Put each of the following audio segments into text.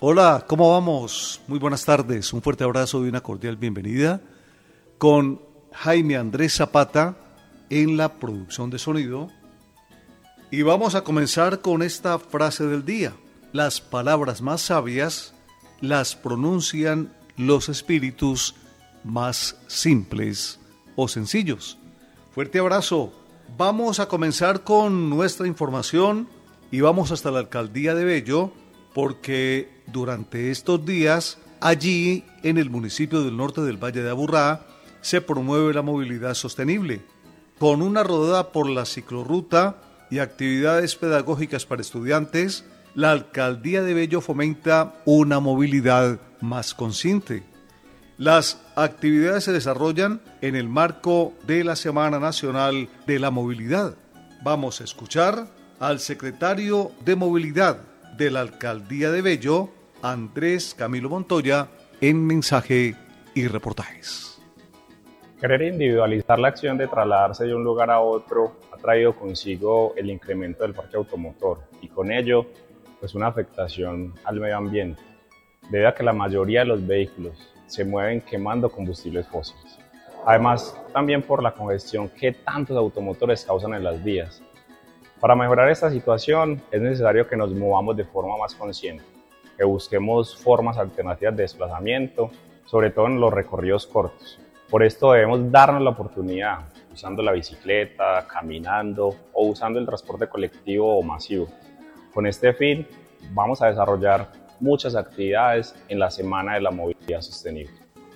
Hola, ¿cómo vamos? Muy buenas tardes, un fuerte abrazo y una cordial bienvenida con Jaime Andrés Zapata en la producción de sonido. Y vamos a comenzar con esta frase del día. Las palabras más sabias las pronuncian los espíritus más simples o sencillos. Fuerte abrazo. Vamos a comenzar con nuestra información y vamos hasta la alcaldía de Bello porque durante estos días allí en el municipio del norte del Valle de Aburrá se promueve la movilidad sostenible con una rodada por la ciclorruta y actividades pedagógicas para estudiantes. La alcaldía de Bello fomenta una movilidad más consciente. Las actividades se desarrollan en el marco de la Semana Nacional de la Movilidad. Vamos a escuchar al secretario de Movilidad de la alcaldía de Bello, Andrés Camilo Montoya, en mensaje y reportajes. Querer individualizar la acción de trasladarse de un lugar a otro ha traído consigo el incremento del parque automotor y con ello pues una afectación al medio ambiente, debido a que la mayoría de los vehículos se mueven quemando combustibles fósiles. Además, también por la congestión que tantos automotores causan en las vías. Para mejorar esta situación es necesario que nos movamos de forma más consciente, que busquemos formas alternativas de desplazamiento, sobre todo en los recorridos cortos. Por esto debemos darnos la oportunidad, usando la bicicleta, caminando o usando el transporte colectivo o masivo. Con este fin, vamos a desarrollar muchas actividades en la Semana de la Movilidad Sostenible.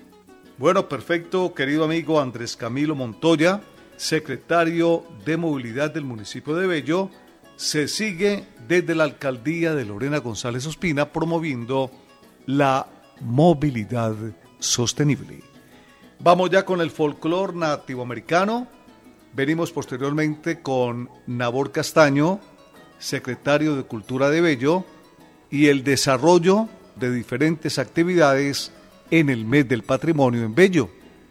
Bueno, perfecto, querido amigo Andrés Camilo Montoya, secretario de Movilidad del municipio de Bello. Se sigue desde la alcaldía de Lorena González Ospina promoviendo la movilidad sostenible. Vamos ya con el folclore nativo americano. Venimos posteriormente con Nabor Castaño, secretario de Cultura de Bello, y el desarrollo de diferentes actividades en el mes del patrimonio en Bello.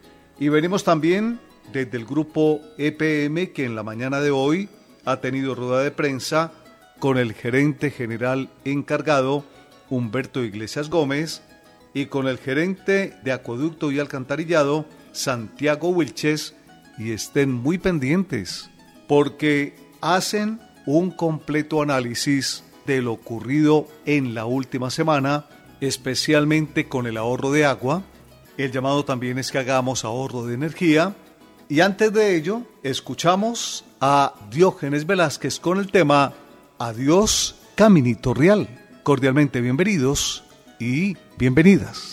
Y venimos también desde el grupo EPM, que en la mañana de hoy ha tenido rueda de prensa con el gerente general encargado, Humberto Iglesias Gómez, y con el gerente de Acueducto y Alcantarillado, Santiago Wilches, y estén muy pendientes, porque hacen un completo análisis de lo ocurrido en la última semana, especialmente con el ahorro de agua. El llamado también es que hagamos ahorro de energía. Y antes de ello, escuchamos a Diógenes Velázquez con el tema Adiós, Caminito Real. Cordialmente bienvenidos y bienvenidas.